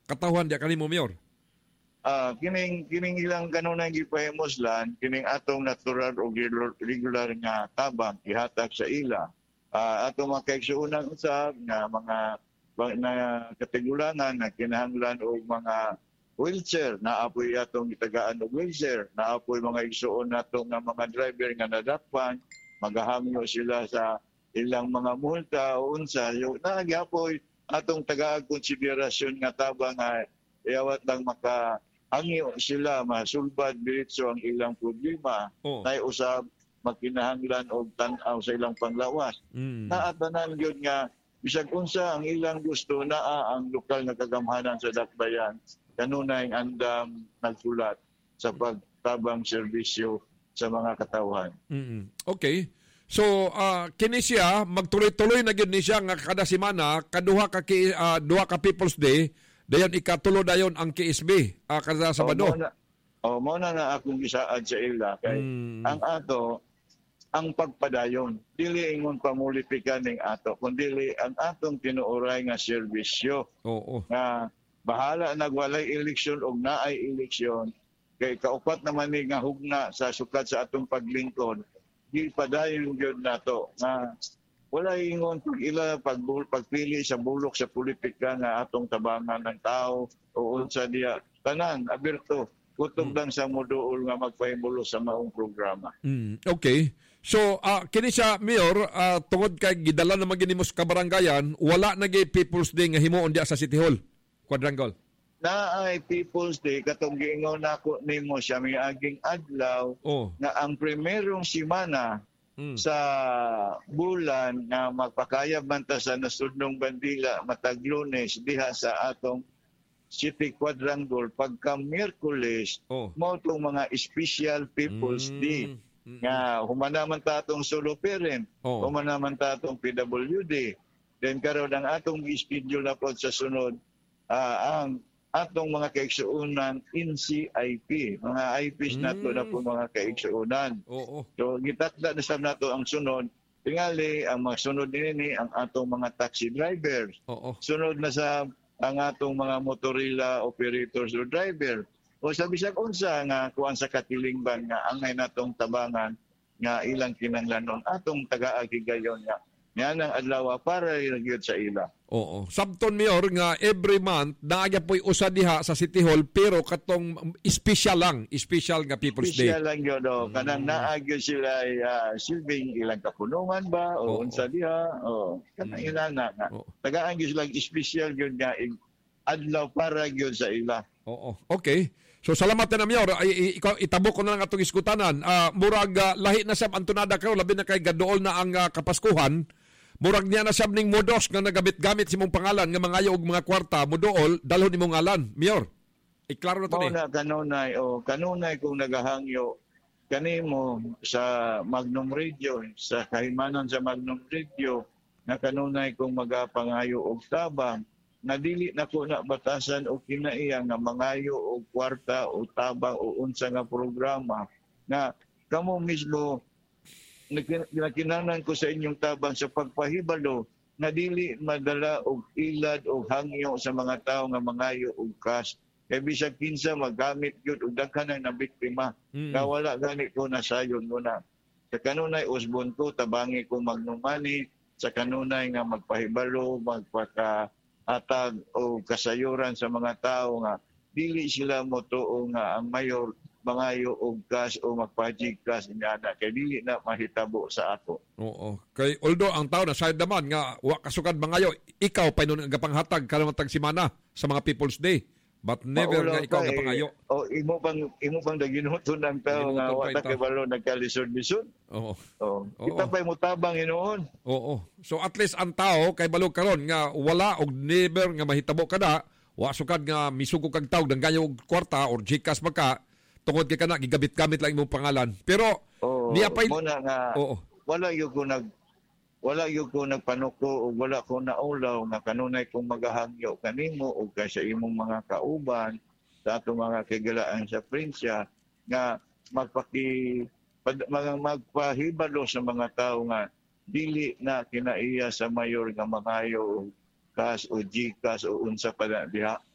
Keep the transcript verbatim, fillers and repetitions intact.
katawhan di kanimo, Mayor? Ah, kining kining ilang kanunay gipahimoslan, kining atong natural o regular nga tabang ihatag sa ila. Ah, atong makaigsuunan usab nga mga na kategorangan na kinahanglan og mga wheelchair, naapoy atong gitagaan og wheelchair, naapoy mga igsuon natong nga mga driver nga nadakpan, magahangyo sila sa ilang mga multa o unsa. Yung nagyapoy atong tagaag konsiderasyon nga tabang nga iyawat lang maka hangyo sila masulbad diretso ang ilang problema. Oh. Nay usab magkinahanglan og tan-aw sa ilang panglawas. Mm. Naatanan gyud nga bisag unsa ang ilang gusto naa ang lokal nga kagamhanan sa dakbayan kanunay andam nagsulat sa pagtabang serbisyo sa mga katawhan. Mm-hmm. Okay. So uh, kini siya magtuloy-tuloy na gyud ni siya nga kada semana kaduha ka ki, uh, duha ka People's Day dayon ikatulo dayon ang K S B uh, kada Sabado. Oh, mo na na akong gisaad sa ila kay mm. ang ato ang pagpadayon dili ingon pamulipikan ning ato kundi ang atong tinuoray nga serbisyo. Oo. Nga bahala nagwalay eleksyon o naay eleksyon, kay kaupat naman ni nga hugna sa sukat sa atong paglingkod, di padayon yun nato nga wala ingon pag ila pag, pagpili sa bulok sa politika nga atong tabangan ng tao o unsa diya. Tanan, abirto, kutob lang sa moduol nga magpahimulo sa maong programa. Mm, okay. So, uh, kini siya, Mayor, uh, tungod kay gidala na maginimos kabaranggayan, wala na gay People's Day nga himuon diya sa City Hall. Quadrangle. Na ay People's Day katong giingon nako nimo siya miaging adlaw oh. nga ang primerong semana hmm. sa bulan nga magpakayab man ta sa nasudnong bandila matag Lunes diha sa atong City Quadrangle pagka Miyerkules oh. mo tong mga special People's mm. Day mm-hmm. nga humana man ta atong solo parent oh. humana man ta atong P W D then karon ang atong schedule na pod sa sunod Uh, ang atong mga kaigsuunan in C I P. Mga I Ps mm. nato na po mga kaigsuunan. Oh, oh. So, gitakda na sa nato ang sunod. Tingali, ang mga sunod din ang atong mga taxi drivers. Oh, oh. Sunod na sa ang atong mga motorila operators o driver. O sa bisag unsa nga kuan sa katilingban nga angay natong tabangan nga ilang kinahanglanon atong taga-agigayon nga yan ang adlaw para gyud sa ila. Oo. Sabton, Mayor, nga every month naagya po'y usa diha sa City Hall pero katong special lang, special nga People's special Day. Special lang yun, oh. Kanang mm. naagyo sila uh, silbing ilang kapunungan ba o oh, unsa diha. O, kanang mm. ilan na. na. Oh. Tagaan gyud sila special yun nga adlaw para gyud sa ila. Oo. Okay. So salamat na, Mayor. I- ikaw itabok ko na lang atong iskutanan. Uh, murag uh, lahi na sab antunada karon labi na kay gaduol na ang uh, Kapaskuhan. Murag niya na sab ning modos nga nagabit-gamit si mong pangalan nga mangayo og mga kwarta moduol dalhon imong ngalan. Mayor, iklaro na to ni. Mao na kanunay o kanunay kung nagahangyo kanimo sa Magnum Radio, sa kahimanan sa Magnum Radio na kanunay kung magapangayo og tabang na dili na ko na batasan o kinaiya nga mangayo og kwarta o tabang o unsa nga programa na kamo mismo nakinahanglan ko sa inyong tabang sa pagpahibalo na dili madala og ilad o hangyo sa mga tao nga mangayo og cash. Kaya bisag kinsa magamit yun o daghan ang nabiktima. Mm-hmm. Na wala gani ko nasayon muna. Sa kanunay usbon ko, tabangi ko magnumani. Sa kanunay nga magpahibalo, magpakaatag o kasayuran sa mga tao nga dili sila mo tuo nga ang mayor mangayo og cash o magpajig cash niya na kay dili na mahitabo sa ato. Oo. Kay although ang tao na side naman nga wa kasugad mangayo, ikaw pa nun nga panghatag kada matag semana sa mga People's Day. But never Maulaw nga ikaw nga pangayo. Eh, o imo pang imo pang daginuton ang tao nga wa ta kay balo nagkalisod-lisod. Oo. Oo. Kita pa mo tabang hinuon. Oo. So at least ang tao kay balo karon nga wala og never nga mahitabo kada, wa sugad nga misugo kag tawag nang gayo og kwarta or Gcash magka tungod kay kana gigabit-gamit lang imong pangalan. Pero oh, niya pa muna nga oh. wala gyud ko nag wala gyud ko nagpanuko o wala ko naulaw nga kanunay kung magahangyo kanimo o kay sa imong mga kauban sa ato mga kagalaan sa prinsya nga magpaki pad, mag, magpahibalo sa mga tao nga dili na kinaiya sa mayor nga mangayo cash o Gcash o unsa pa na diha.